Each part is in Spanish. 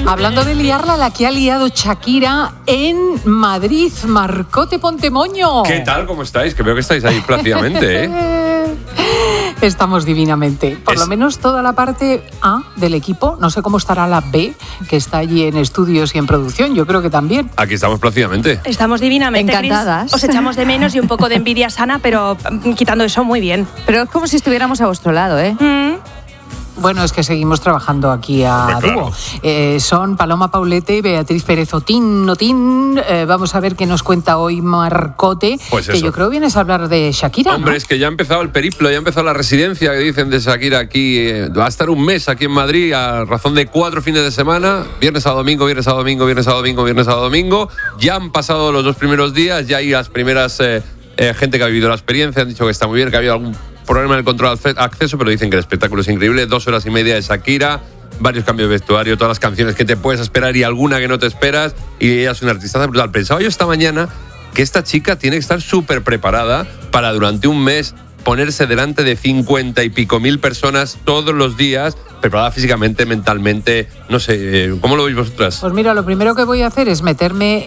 Hablando de liarla, la que ha liado Shakira en Madrid. Marcote Pontemoño. ¿Qué tal? ¿Cómo estáis? Que veo que estáis ahí plácidamente, ¿eh? Estamos divinamente. Por lo menos toda la parte A del equipo. No sé cómo estará la B, que está allí en estudios y en producción. Yo creo que también. Aquí estamos plácidamente. Estamos divinamente, encantadas. Chris. Os echamos de menos y un poco de envidia sana, pero quitando eso, muy bien. Pero es como si estuviéramos a vuestro lado, ¿eh? Bueno, es que seguimos trabajando aquí a dúo. Son Paloma Paulete y Beatriz Pérez Otín. Vamos a ver qué nos cuenta hoy Marcote, Pues que yo creo vienes a hablar de Shakira, Hombre, ¿no? es que ya ha empezado el periplo, ya ha empezado la residencia que dicen de Shakira aquí. Va a estar un mes aquí en Madrid a razón de 4 fines de semana. Viernes a domingo, viernes a domingo, viernes a domingo, viernes a domingo. Ya han pasado los 2 primeros días, ya hay las primeras gente que ha vivido la experiencia. Han dicho que está muy bien, que ha habido algún problema en el control de acceso, pero dicen que el espectáculo es increíble. 2 horas y media de Shakira, varios cambios de vestuario, todas las canciones que te puedes esperar y alguna que no te esperas. Y ella es una artistaza brutal. Pensaba yo esta mañana que esta chica tiene que estar súper preparada para durante un mes ponerse delante de 50 y pico mil personas todos los días, preparada físicamente, mentalmente. No sé, ¿cómo lo veis vosotras? Pues mira, lo primero que voy a hacer es meterme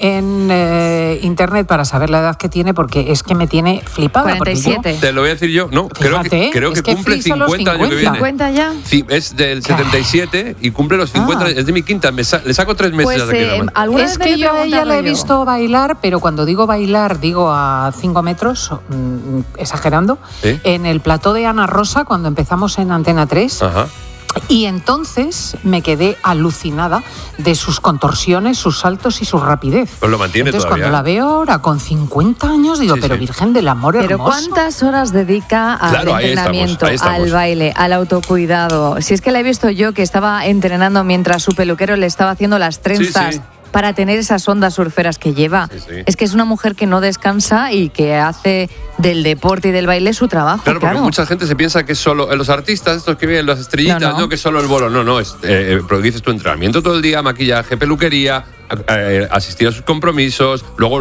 en internet para saber la edad que tiene, porque es que me tiene flipada. 47. Te lo voy a decir yo. No, Fíjate, creo es que que cumple frisa los 50 el año que 50. viene. ¿50 ya? Sí, es del 77 y cumple los 50. Es de mi quinta. Le saco 3 meses Pues a Shakira. Nomás. alguna Es vez que me he yo a ella la he preguntado visto bailar, pero cuando digo bailar, digo a 5 metros, exagerando, ¿Sí? en el plató de Ana Rosa, cuando empezamos en Antena 3. Ajá. Y entonces me quedé alucinada de sus contorsiones, sus saltos y su rapidez. Pues lo mantiene entonces, todavía. Cuando la veo ahora con 50 años, digo, Sí, pero sí. Virgen del Amor Pero hermoso. ¿cuántas horas dedica al Claro, ahí entrenamiento, estamos. al baile, al autocuidado? Si es que la he visto yo que estaba entrenando mientras su peluquero le estaba haciendo las trenzas. Sí. Para tener esas ondas surferas que lleva. Sí. Es que es una mujer que no descansa y que hace del deporte y del baile su trabajo. Claro, porque mucha gente se piensa que es solo los artistas, estos que vienen, las estrellitas, No. que es solo el bolo. No, es, dices tu entrenamiento todo el día, maquillaje, peluquería, asistir a sus compromisos, luego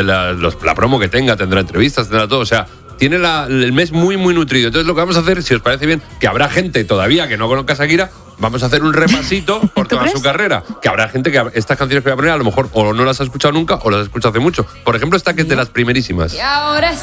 la promo que tenga, tendrá entrevistas, tendrá todo, o sea, tiene el mes muy, muy nutrido. Entonces lo que vamos a hacer, si os parece bien, que habrá gente todavía que no conozca a Shakira, vamos a hacer un repasito por toda su carrera. Que habrá gente que estas canciones que voy a poner a lo mejor o no las ha escuchado nunca o las ha escuchado hace mucho. Por ejemplo, esta que es de las primerísimas. Y ahora es